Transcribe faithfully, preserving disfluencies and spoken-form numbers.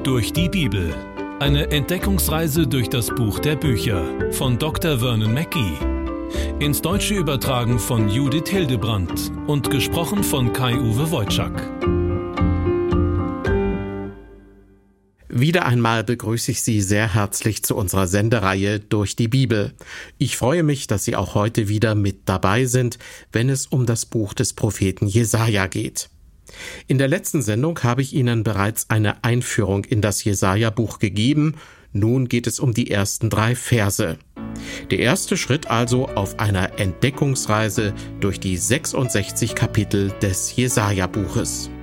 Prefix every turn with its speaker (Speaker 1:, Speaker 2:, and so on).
Speaker 1: Durch die Bibel. Eine Entdeckungsreise durch das Buch der Bücher von Doktor Vernon Mackey. Ins Deutsche übertragen von Judith Hildebrandt und gesprochen von Kai-Uwe Wojczak.
Speaker 2: Wieder einmal begrüße ich Sie sehr herzlich zu unserer Sendereihe Durch die Bibel. Ich freue mich, dass Sie auch heute wieder mit dabei sind, wenn es um das Buch des Propheten Jesaja geht. In der letzten Sendung habe ich Ihnen bereits eine Einführung in das Jesaja-Buch gegeben. Nun geht es um die ersten drei Verse. Der erste Schritt also auf einer Entdeckungsreise durch die sechsundsechzig Kapitel des Jesaja-Buches.